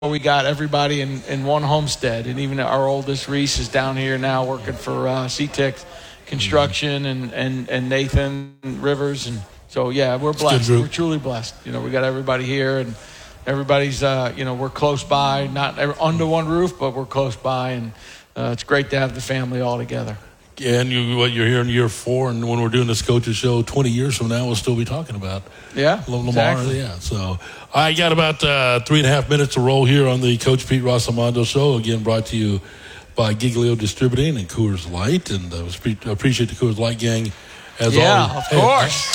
we got everybody in one homestead, and even our oldest Reese is down here now working for CTEC Construction and Nathan Rivers, and so we're blessed. We're truly blessed. We got everybody here, and everybody's we're close by, not under one roof, but we're close by, and it's great to have the family all together. Yeah, and you're here in year 4, and when we're doing this coaches show 20 years from now, we'll still be talking about Lamar. Exactly. Yeah, so I got about 3.5 minutes to roll here on the Coach Pete Rossomando show. Again, brought to you by Giglio Distributing and Coors Light, and appreciate the Coors Light gang as always. Yeah, of course.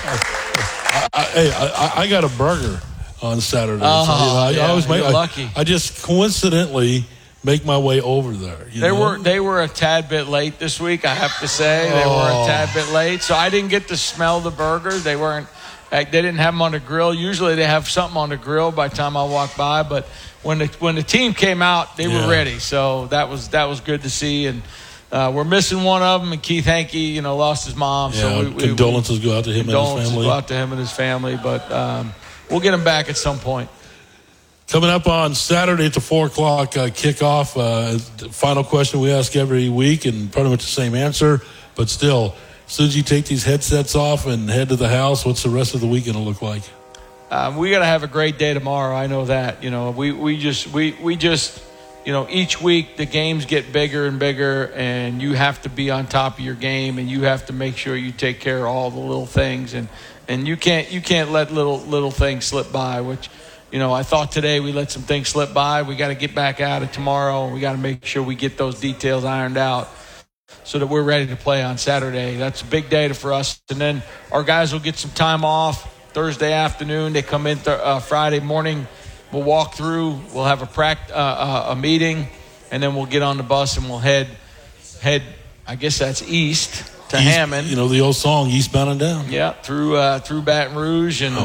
I got a burger on Saturday. You're lucky. I just coincidentally make my way over there. They were a tad bit late this week, I have to say. They were a tad bit late, so I didn't get to smell the burgers. They didn't have them on the grill. Usually they have something on the grill by the time I walk by, but when the team came out, they were ready. So that was good to see, and we're missing one of them. And Keith Hankey, lost his mom. Yeah, so condolences go out to him and his family. But we'll get him back at some point. Coming up on Saturday at the 4 o'clock kickoff, the final question we ask every week, and pretty much the same answer, but still, as soon as you take these headsets off and head to the house, what's the rest of the week going to look like? We got to have a great day tomorrow. I know that. We just each week the games get bigger and bigger, and you have to be on top of your game, and you have to make sure you take care of all the little things, and you can't let little things slip by, which. I thought today we let some things slip by. We got to get back at it tomorrow. We got to make sure we get those details ironed out so that we're ready to play on Saturday. That's a big day for us. And then our guys will get some time off Thursday afternoon. They come in Friday morning. We'll walk through. We'll have a meeting, and then we'll get on the bus and we'll head. I guess that's east. To Hammond, the old song, Eastbound and Down. Yeah, through Baton Rouge and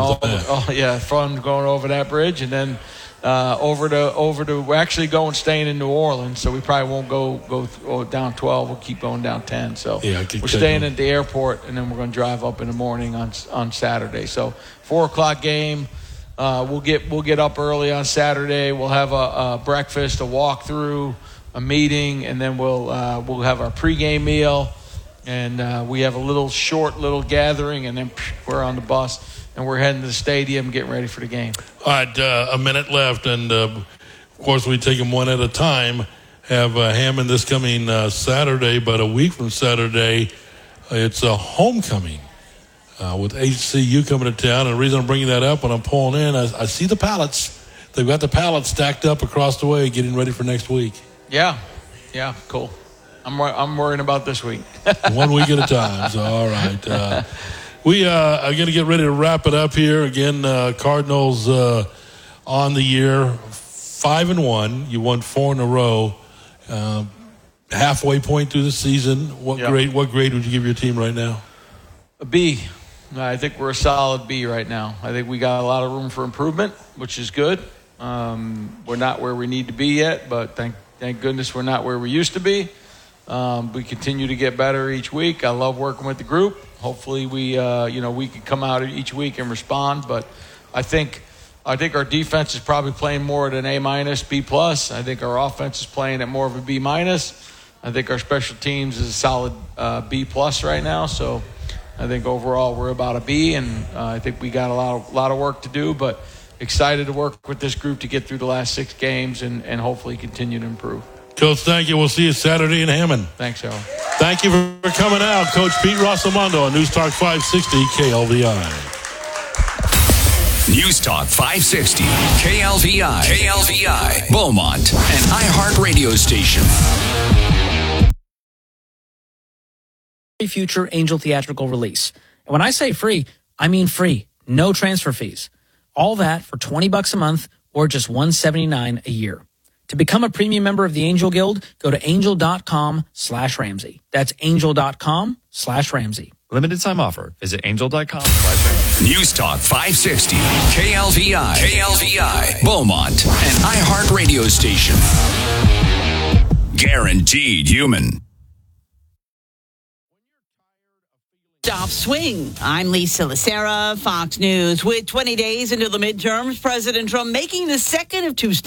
fun going over that bridge, and then over to. We're actually staying in New Orleans, so we probably won't go down 12. We'll keep going down 10. So we're staying at the airport, and then we're going to drive up in the morning on Saturday. So 4 o'clock game. We'll get up early on Saturday. We'll have a breakfast, a walkthrough, a meeting, and then we'll have our pregame meal. And we have a short gathering, and then we're on the bus, and we're heading to the stadium, getting ready for the game. All right, a minute left, and of course we take them one at a time. Have Hammond this coming Saturday, but a week from Saturday, it's a homecoming with HCU coming to town. And the reason I'm bringing that up, when I'm pulling in, I see the pallets. They've got the pallets stacked up across the way, getting ready for next week. Yeah, cool. I'm worrying about this week. 1 week at a time. So, all right. We are going to get ready to wrap it up here. Again, Cardinals on the year, 5-1. You won 4 in a row. Halfway point through the season. What grade would you give your team right now? A B. I think we're a solid B right now. I think we got a lot of room for improvement, which is good. We're not where we need to be yet, but thank goodness we're not where we used to be. We continue to get better each week. I love working with the group. Hopefully we can come out each week and respond. But I think our defense is probably playing more at an A-, B+. I think our offense is playing at more of a B-. I think our special teams is a solid B+ right now. So I think overall we're about a B, and I think we got a lot of work to do. But excited to work with this group to get through the last 6 games and hopefully continue to improve. Coach, thank you. We'll see you Saturday in Hammond. Thanks, Harold. Thank you for coming out. Coach Pete Rossomando on News Talk 560 KLVI. News Talk 560 KLVI, Beaumont, an iHeart radio station. Future Angel theatrical release. And when I say free, I mean free. No transfer fees. All that for $20 a month or just $179 a year. To become a premium member of the Angel Guild, go to angel.com/Ramsey. That's angel.com/Ramsey. Limited time offer. Visit angel.com/Ramsey. News Talk 560 KLVI, Beaumont, an iHeart radio station. Guaranteed human. Stop swing. I'm Lisa Lacera, Fox News. With 20 days into the midterms, President Trump making the second of two